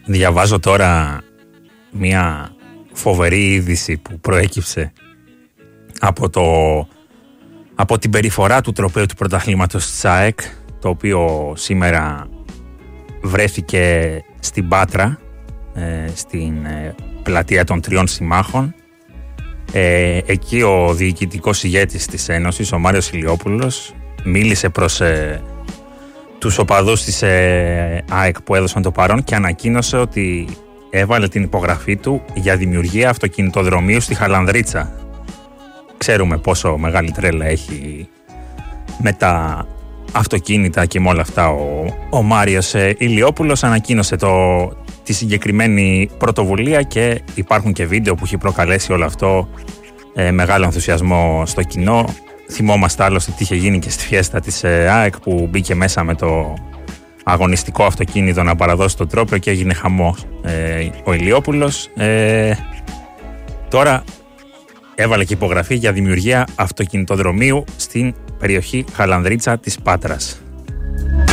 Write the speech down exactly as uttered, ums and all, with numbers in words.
Διαβάζω τώρα μια φοβερή είδηση που προέκυψε από, το, από την περιφορά του τροπαίου του πρωταθλήματος της ΑΕΚ, το οποίο σήμερα βρέθηκε στην Πάτρα, ε, στην ε, πλατεία των Τριών Συμμάχων. Ε, εκεί ο διοικητικός ηγέτης της Ένωσης, ο Μάριος Ηλιόπουλος, μίλησε προς ε, τους οπαδούς της ε, ΑΕΚ που έδωσαν το παρόν και ανακοίνωσε ότι έβαλε την υπογραφή του για δημιουργία αυτοκινητοδρομίου στη Χαλανδρίτσα. Ξέρουμε πόσο μεγάλη τρέλα έχει με τα αυτοκίνητα και με όλα αυτά ο, ο Μάριος ε, Ηλιόπουλος. Ανακοίνωσε το, τη συγκεκριμένη πρωτοβουλία και υπάρχουν και βίντεο που έχει προκαλέσει όλο αυτό ε, μεγάλο ενθουσιασμό στο κοινό. Θυμόμαστε άλλωστε τι είχε γίνει και στη φιέστα της ε, ΑΕΚ που μπήκε μέσα με το αγωνιστικό αυτοκίνητο να παραδώσει το τρόπαιο και έγινε χαμός ε, ο Ηλιόπουλος. Ε, τώρα έβαλε και υπογραφή για δημιουργία αυτοκινητοδρομίου στην περιοχή Χαλανδρίτσα της Πάτρας.